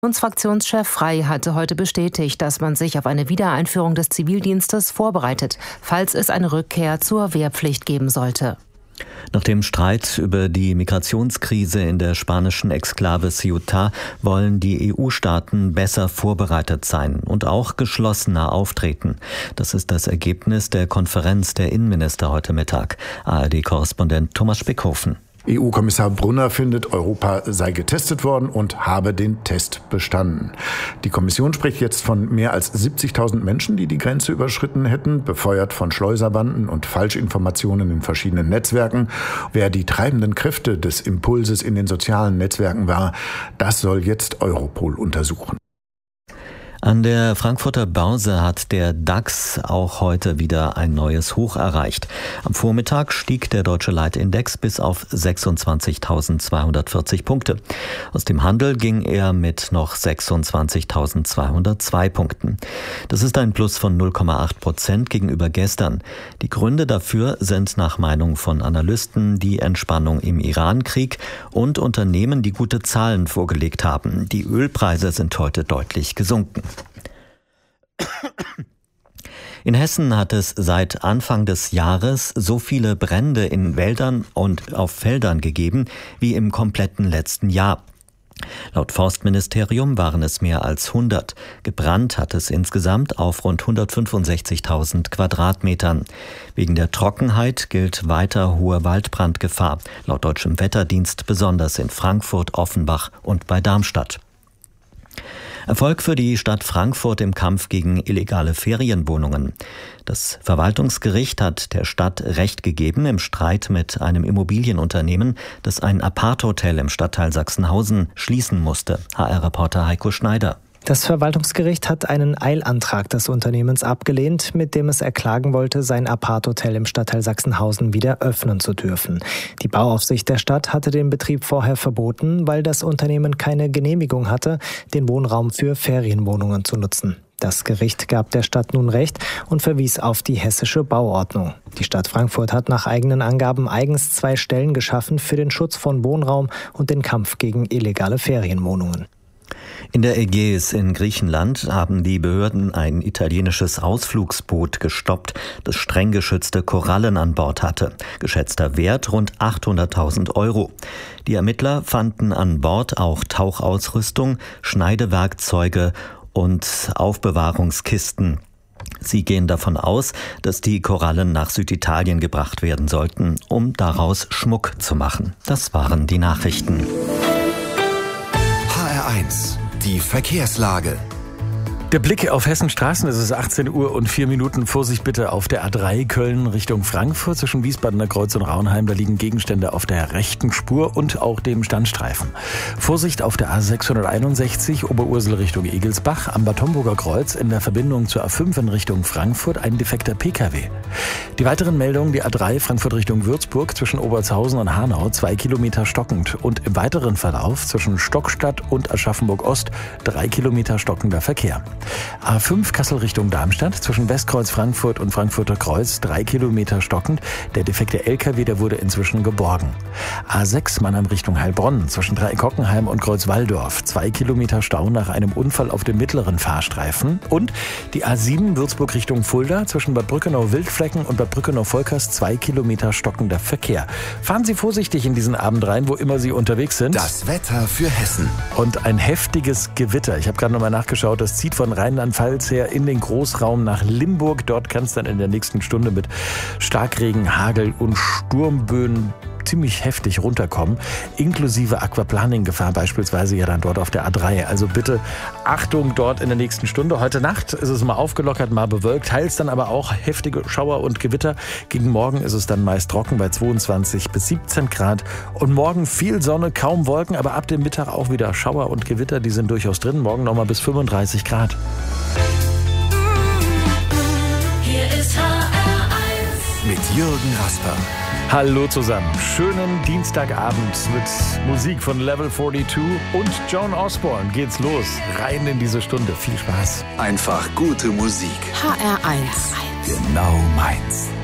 Fraktionschef Frey hatte heute bestätigt, dass man sich auf eine Wiedereinführung des Zivildienstes vorbereitet, falls es eine Rückkehr zur Wehrpflicht geben sollte. Nach dem Streit über die Migrationskrise in der spanischen Exklave Ceuta wollen die EU-Staaten besser vorbereitet sein und auch geschlossener auftreten. Das ist das Ergebnis der Konferenz der Innenminister heute Mittag. ARD-Korrespondent Thomas Spickhofen. EU-Kommissar Brunner findet, Europa sei getestet worden und habe den Test bestanden. Die Kommission spricht jetzt von mehr als 70.000 Menschen, die die Grenze überschritten hätten, befeuert von Schleuserbanden und Falschinformationen in verschiedenen Netzwerken. Wer die treibenden Kräfte des Impulses in den sozialen Netzwerken war, das soll jetzt Europol untersuchen. An der Frankfurter Börse hat der DAX auch heute wieder ein neues Hoch erreicht. Am Vormittag stieg der deutsche Leitindex bis auf 26.240 Punkte. Aus dem Handel ging er mit noch 26.202 Punkten. Das ist ein Plus von 0,8% gegenüber gestern. Die Gründe dafür sind nach Meinung von Analysten die Entspannung im Iran-Krieg und Unternehmen, die gute Zahlen vorgelegt haben. Die Ölpreise sind heute deutlich gesunken. In Hessen hat es seit Anfang des Jahres so viele Brände in Wäldern und auf Feldern gegeben wie im kompletten letzten Jahr. Laut Forstministerium waren es mehr als 100. Gebrannt hat es insgesamt auf rund 165.000 Quadratmetern. Wegen der Trockenheit gilt weiter hohe Waldbrandgefahr. Laut deutschem Wetterdienst besonders in Frankfurt, Offenbach und bei Darmstadt. Erfolg für die Stadt Frankfurt im Kampf gegen illegale Ferienwohnungen. Das Verwaltungsgericht hat der Stadt Recht gegeben im Streit mit einem Immobilienunternehmen, das ein Apart-Hotel im Stadtteil Sachsenhausen schließen musste. HR-Reporter Heiko Schneider. Das Verwaltungsgericht hat einen Eilantrag des Unternehmens abgelehnt, mit dem es erklagen wollte, sein Apart-Hotel im Stadtteil Sachsenhausen wieder öffnen zu dürfen. Die Bauaufsicht der Stadt hatte den Betrieb vorher verboten, weil das Unternehmen keine Genehmigung hatte, den Wohnraum für Ferienwohnungen zu nutzen. Das Gericht gab der Stadt nun Recht und verwies auf die hessische Bauordnung. Die Stadt Frankfurt hat nach eigenen Angaben eigens 2 Stellen geschaffen für den Schutz von Wohnraum und den Kampf gegen illegale Ferienwohnungen. In der Ägäis in Griechenland haben die Behörden ein italienisches Ausflugsboot gestoppt, das streng geschützte Korallen an Bord hatte. Geschätzter Wert rund 800.000 Euro. Die Ermittler fanden an Bord auch Tauchausrüstung, Schneidewerkzeuge und Aufbewahrungskisten. Sie gehen davon aus, dass die Korallen nach Süditalien gebracht werden sollten, um daraus Schmuck zu machen. Das waren die Nachrichten. HR1, die Verkehrslage. Der Blick auf Hessens Straßen, es ist 18 Uhr und 4 Minuten. Vorsicht bitte auf der A3 Köln Richtung Frankfurt zwischen Wiesbadener Kreuz und Raunheim. Da liegen Gegenstände auf der rechten Spur und auch dem Standstreifen. Vorsicht auf der A661 Oberursel Richtung Egelsbach. Am Bad Homburger Kreuz in der Verbindung zur A5 in Richtung Frankfurt ein defekter Pkw. Die weiteren Meldungen, die A3 Frankfurt Richtung Würzburg zwischen Obertshausen und Hanau 2 Kilometer stockend. Und im weiteren Verlauf zwischen Stockstadt und Aschaffenburg Ost 3 Kilometer stockender Verkehr. A5 Kassel Richtung Darmstadt zwischen Westkreuz Frankfurt und Frankfurter Kreuz 3 Kilometer stockend. Der defekte LKW, der wurde inzwischen geborgen. A6 Mannheim Richtung Heilbronn zwischen Dreieck-Hockenheim und Kreuz-Walldorf 2 Kilometer Stau nach einem Unfall auf dem mittleren Fahrstreifen. Und die A7 Würzburg Richtung Fulda zwischen Bad Brückenau-Wildflecken und Bad Brückenau-Volkers 2 Kilometer stockender Verkehr. Fahren Sie vorsichtig in diesen Abend rein, wo immer Sie unterwegs sind. Das Wetter für Hessen. Und ein heftiges Gewitter. Ich habe gerade nochmal nachgeschaut, das zieht von Rheinland-Pfalz her in den Großraum nach Limburg. Dort kann es dann in der nächsten Stunde mit Starkregen, Hagel und Sturmböen ziemlich heftig runterkommen, inklusive Aquaplaning-Gefahr beispielsweise ja dann dort auf der A3. Also bitte Achtung dort in der nächsten Stunde. Heute Nacht ist es mal aufgelockert, mal bewölkt, teils dann aber auch heftige Schauer und Gewitter. Gegen Morgen ist es dann meist trocken bei 22 bis 17 Grad. Und morgen viel Sonne, kaum Wolken, aber ab dem Mittag auch wieder Schauer und Gewitter, die sind durchaus drin. Morgen nochmal bis 35 Grad. Hier ist HR1 mit Jürgen Rasper. Hallo zusammen. Schönen Dienstagabend mit Musik von Level 42 und Joan Osborne. Geht's los. Rein in diese Stunde. Viel Spaß. Einfach gute Musik. HR1. Genau meins.